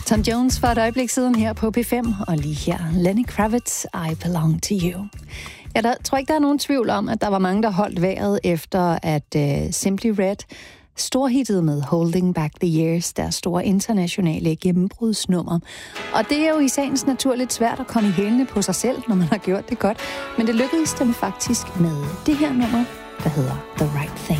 Tom Jones for et øjeblik siden her på P5, og lige her Lenny Kravitz, I Belong to You. Jeg tror ikke, der er nogen tvivl om, at der var mange, der holdt vejret efter, at Simply Red storhittede med Holding Back the Years, deres store internationale gennembrudsnummer. Og det er jo i sagens natur lidt svært at komme i hælene på sig selv, når man har gjort det godt. Men det lykkedes dem faktisk med det her nummer, der hedder The Right Thing.